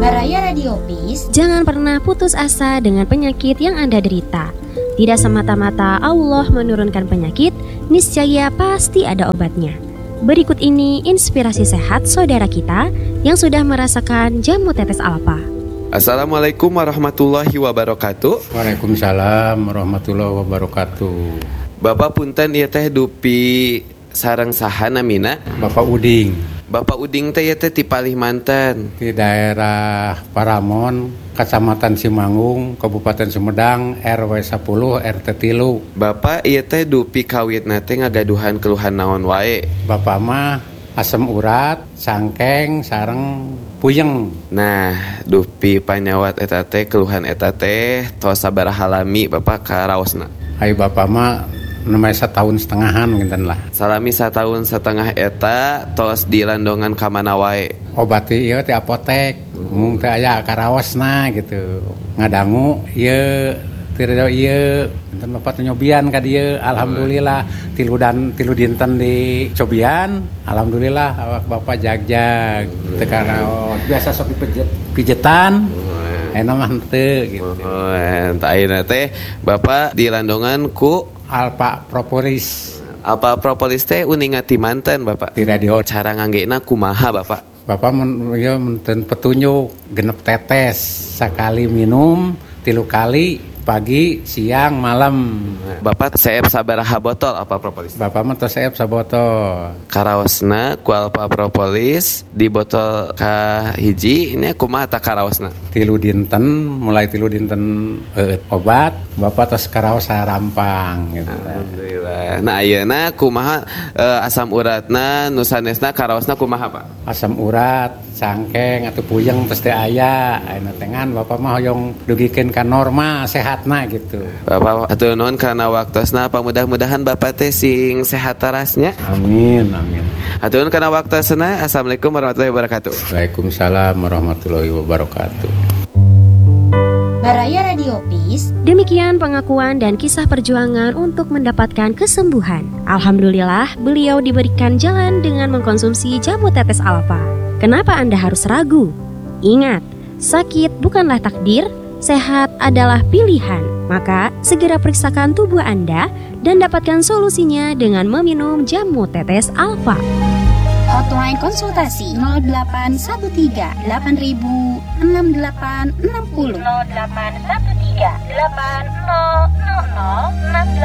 Baraya Radio Peace. Jangan pernah putus asa dengan penyakit yang Anda derita. Tidak semata-mata Allah menurunkan penyakit, niscaya pasti ada obatnya. Berikut ini inspirasi sehat saudara kita yang sudah merasakan jamu tetes alfa. Assalamualaikum warahmatullahi wabarakatuh. Waalaikumsalam warahmatullahi wabarakatuh. Bapak punten ieu teh dupi sareng saha namina? Bapak Uding. Bapak Uding teh ieu teh ti Palimanten. Di daerah Paramon, Kecamatan Simangung, Kabupaten Sumedang, RW 10 RT 3. Bapak ieu teh dupi kawitna teh ngagaduhan keluhan naon wae? Bapak mah asam urat, sangkeng, sareng puyeng. Nah, dupi panyawat eta teh keluhan eta teh tos sabaraha lami Bapak karaosna? Hai Bapak mah namanya 1,5 tahunan ngenten lah. Salami 1,5 tahun eta tos dilandongan ka mana wae? Obati ieu ti apotek. Mung teh aya karaosna gitu. Ngadangu ieu tireu ieu enten Bapak nyobian ka dieu. Alhamdulillah tilu dinten di cobian. Alhamdulillah awak Bapak jag-jag teu karaos. Biasa sok pijetan. Ena mah henteu gitu. Entah ayeuna teh Bapak dilandongan ku Alpha Propolis. Alpha Propolis teh uningan ti manten Bapak. Di radio. Cara nganggena kumaha Bapak? Bapak menten petunjuk genep tetes sakali minum 3 kali pagi, siang, malam. Bapak seep sabaraha botol Alpha Propolis? Bapak mah tos seep sabotol. Karaosna ku Alpha Propolis di botol ka hiji ini kumaha ta karaosna? 3 dinten, mulai 3 dinten obat, Bapak tos karaos sarampang gitu. Alhamdulillah. Nah ayeuna kumaha asam uratna nu sanesna karaosna kumaha Pak? Asam urat, sangkeng atau puyeng pasti aya. Ayeuna tengan Bapak mah hoyong dugikeun ka norma sehatna gitu. Bapak atuh nuhun kana waktosna, mudah-mudahan Bapak teh sing sehat tarasnya. Amin, amin. Atuh nuhun kana waktosna. Assalamualaikum warahmatullahi wabarakatuh. Waalaikumsalam warahmatullahi wabarakatuh. Baraya Radio Peace. Demikian pengakuan dan kisah perjuangan untuk mendapatkan kesembuhan. Alhamdulillah, beliau diberikan jalan dengan mengkonsumsi jamu tetes alfa. Kenapa Anda harus ragu? Ingat, sakit bukanlah takdir, sehat adalah pilihan. Maka, segera periksakan tubuh Anda dan dapatkan solusinya dengan meminum jamu tetes alfa. Hotline konsultasi 0813 8000 6860 0813 8000 6860.